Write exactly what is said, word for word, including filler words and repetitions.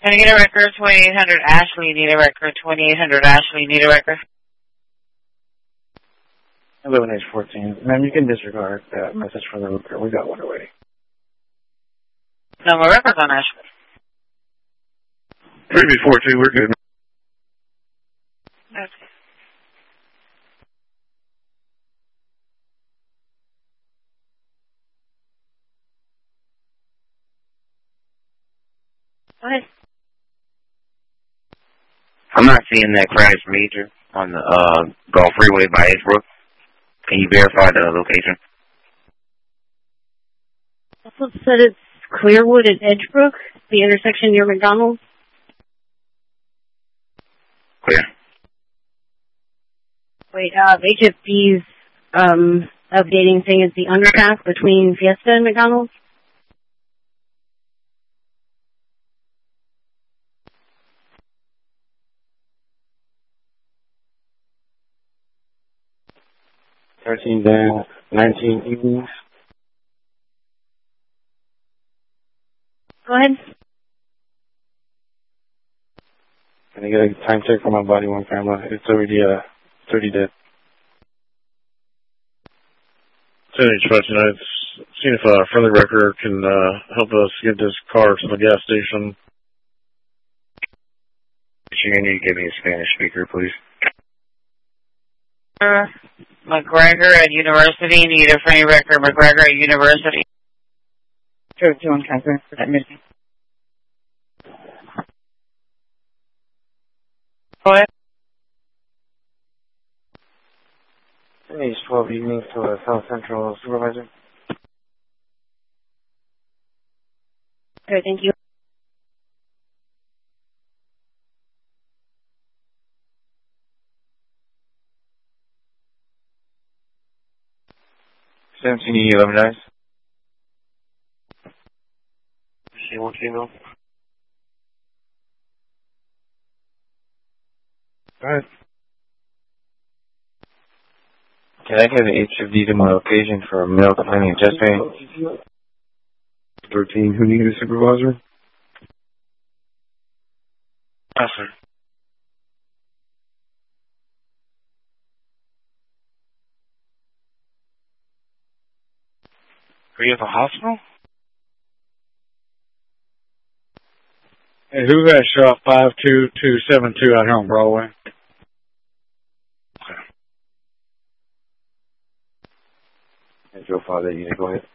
Can I get a record? twenty-eight hundred Ashley, need a record. twenty-eight hundred Ashley, need a record. eleven H fourteen. Ma'am, you can disregard that message from the record. We got one already. No more records on Ashley. three B fourteen, we're good. Okay. Go ahead. I'm not seeing that crash major on the uh, Gulf Freeway by Edgebrook. Can you verify the location? Also said it's Clearwood and Edgebrook, the intersection near McDonald's. Clear. Wait, uh, H F D's um, updating thing is the underpass between Fiesta and McDonald's. thirteen down, nineteen evenings. Go ahead. Can I get a time check for my body one camera? It's already, uh, thirty dead. ten H five two nine, seeing if a friendly record can uh, help us get this car to the gas station. You need to give me a Spanish speaker, please. Uh, McGregor at University, need a friendly record. McGregor at University. Two two one transfer for that mission. Go ahead. ten H twelve evenings to a South Central supervisor. Okay, thank you. seventeen E eleven eyes. See what you know? Alright. Can I get an H F D to my location for a male complaining chest pain? thirteen, who needed a supervisor? Yes, sir. Are you at the hospital? Hey, who has shot five two two seven two out here on Broadway? Okay. Hey, Joe Father, you need to go ahead.